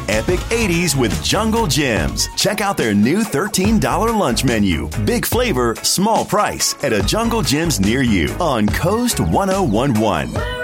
epic 80s with Jungle Gyms. Check out their new $13 lunch menu. Big flavor, small price at a Jungle Gyms near you on Coast 1011.